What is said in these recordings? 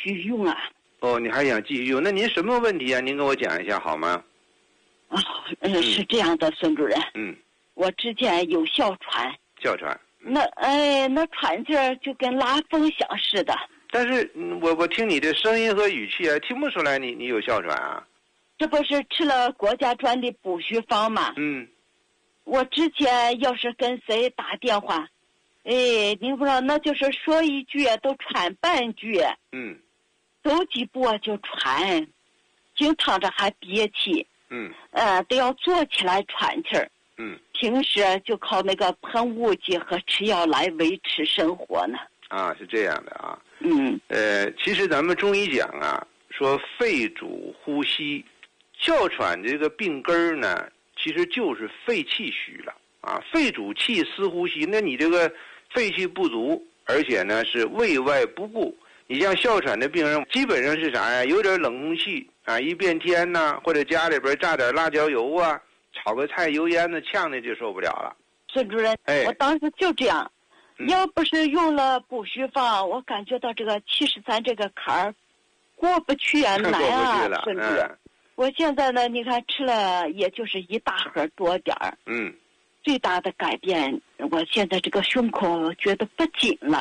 续用啊。 哦，你还想继续用？那您什么问题啊？您跟我讲一下好吗？ 是这样的，孙主任。我之前有哮喘。 哮喘。 那喘劲儿就跟拉风响似的。 但是我听你的声音和语气啊，听不出来你有哮喘啊。 这不是吃了国家专利补虚方吗？我之前要是跟谁打电话，您不知道，那就是说一句都喘半句。走几步就喘，经常着还憋气。得要坐起来喘气儿。平时就靠那个喷雾剂和吃药来维持生活呢。 啊，是这样的啊。其实咱们中医讲啊，说肺主呼吸，哮喘这个病根儿呢，其实就是肺气虚了啊。肺主气司呼吸，那你这个肺气不足，而且呢是胃外不顾。你像哮喘的病人，基本上是啥呀？有点冷空气啊，一变天呐，或者家里边炸点辣椒油啊，炒个菜油烟子呛的就受不了了。 孙主任，我当时就这样，要不是用了补虚方，我感觉到这个73这个坎儿过不去啊，难啊，孙主任。我现在呢，你看吃了也就是一大盒多点儿。最大的改变，我现在这个胸口觉得不紧了。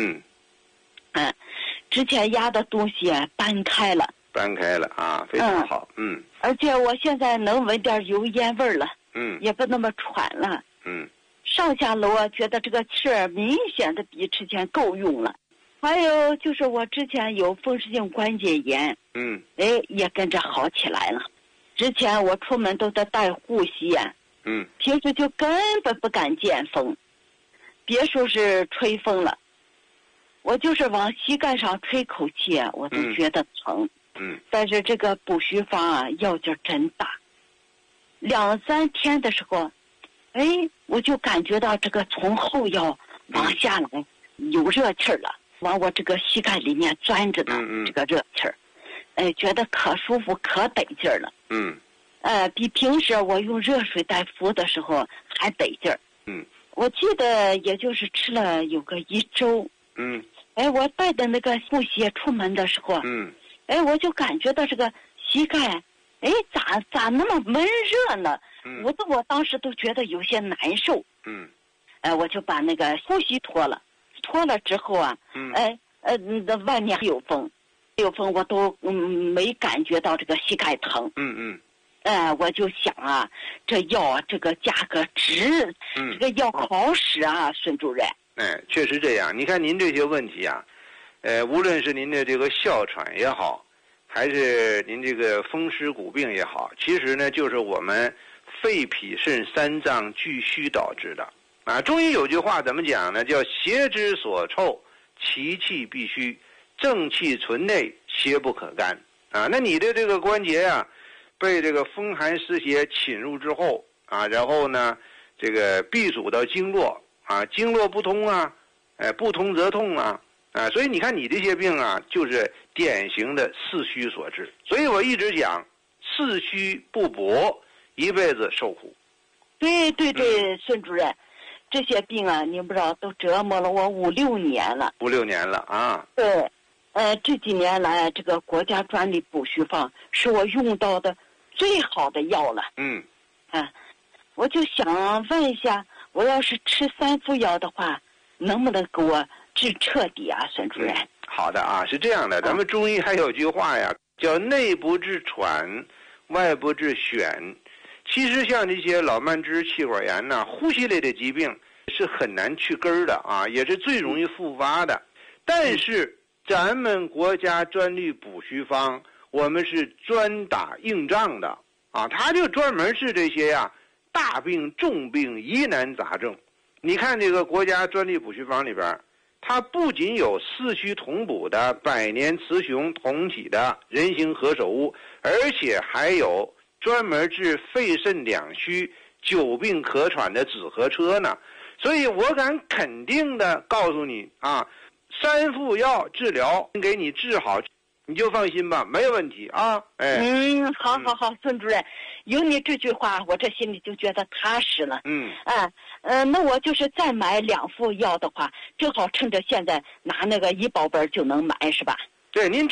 之前压的东西搬开了啊，非常好。 而且我现在能闻点油烟味儿了。也不那么喘了。上下楼啊，觉得这个气儿明显的比之前够用了。还有就是我之前有风湿性关节炎。也跟着好起来了。之前我出门都得带护膝啊。平时就根本不敢见风，别说是吹风了，我就是往膝盖上吹口气我都觉得疼。但是这个补虚方啊，药劲真大。2、3天的时候，我就感觉到这个从后腰往下来有热气儿了，往我这个膝盖里面钻着的这个热气儿，觉得可舒服可得劲儿了。比平时我用热水袋敷的时候还得劲儿。我记得也就是吃了有个1周。我带的那个布鞋出门的时候，我就感觉到这个膝盖，咋那么闷热呢？我当时都觉得有些难受。我就把那个护膝脱了之后啊，外面有风我都没感觉到这个膝盖疼。我就想啊，这药这个价格值，这个药好使啊，孙主任。 确实这样。你看您这些问题啊，无论是您的这个哮喘也好，还是您这个风湿骨病也好，其实呢就是我们肺脾肾3脏俱虚导致的啊。中医有句话怎么讲呢？叫邪之所臭，其气必虚，正气存内，邪不可干啊。那你的这个关节啊，被这个风寒湿邪侵入之后啊，然后呢，这个闭阻到经络啊，经络不通啊，不通则痛啊，所以你看你这些病啊，就是典型的四虚所致。所以我一直讲，四虚不补，一辈子受苦。 对，孙主任，这些病啊，您不知道都折磨了我5、6年了。 5、6年了啊。 对，这几年来，这个国家专利补虚方是我用到的最好的药了。我就想问一下，我要是吃3副药的话，能不能给我治彻底啊，孙主任？ 好的啊，是这样的，咱们中医还有句话呀，叫内不治喘，外不治癣。其实像这些老慢支、气管炎呐、呼吸类的疾病是很难去根儿的啊，也是最容易复发的。但是咱们国家专利补虚方，我们是专打硬仗的啊，它就专门治这些呀大病、重病、疑难杂症。你看这个国家专利补虚方里边，它不仅有四虚同补的百年雌雄同体的人形何首乌，而且还有专门治肺肾两虚、久病可喘的紫河车呢。所以我敢肯定的告诉你啊，3副药治疗给你治好，你就放心吧，没有问题啊。 好，孙主任，有你这句话，我这心里就觉得踏实了。那我就是再买2副药的话，正好趁着现在拿那个医保本就能买，是吧？ 对，您